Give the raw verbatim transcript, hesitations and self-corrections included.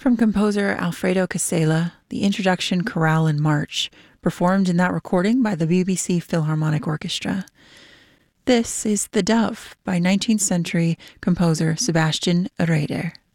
From composer Alfredo Casella, the introduction chorale and march, performed in that recording by the B B C Philharmonic Orchestra. This is The Dove by nineteenth century composer Sebastian Reeder.